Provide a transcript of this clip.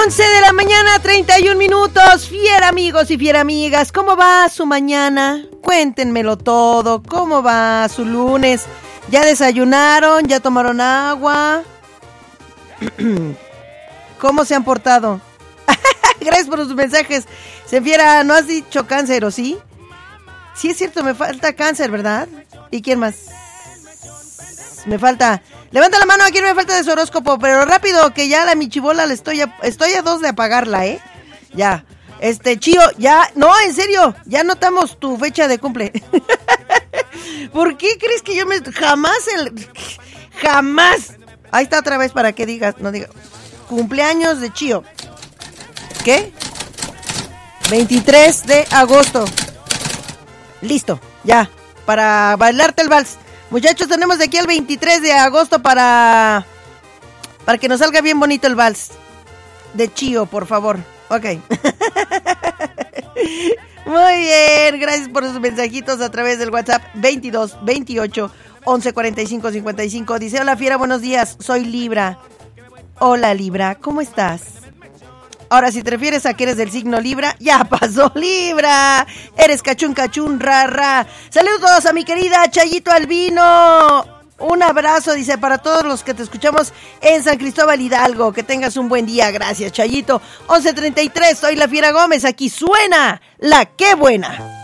11 de la mañana, 31 minutos. Fiera amigos y fiera amigas, ¿cómo va su mañana? Cuéntenmelo todo. ¿Cómo va su lunes? ¿Ya desayunaron? ¿Ya tomaron agua? ¿Cómo se han portado? Gracias por sus mensajes. Fiera, ¿no has dicho cáncer o sí? Sí es cierto, me falta cáncer, ¿verdad? ¿Y quién más? Me falta... Levanta la mano a quien me falta de su horóscopo, pero rápido, que ya la michibola le estoy a 2 de apagarla, ¿eh? Ya. Chío, ya, no, en serio, ya notamos tu fecha de cumple. ¿Por qué crees que yo jamás? Ahí está otra vez para que digas, no digas. Cumpleaños de Chío. ¿Qué? 23 de agosto. Listo, ya, para bailarte el vals. Muchachos, tenemos de aquí al 23 de agosto para que nos salga bien bonito el vals de Chío, por favor. Ok. Muy bien, gracias por sus mensajitos a través del WhatsApp 22 28 11 45 55. Dice, hola Fiera, buenos días, soy Libra. Hola Libra, ¿cómo estás? Ahora, si te refieres a que eres del signo Libra, ya pasó Libra. Eres cachún, ra. Saludos a mi querida Chayito Albino. Un abrazo, dice, para todos los que te escuchamos en San Cristóbal Hidalgo. Que tengas un buen día. Gracias, Chayito. 11:33, soy la Fiera Gómez. Aquí suena la Qué Buena.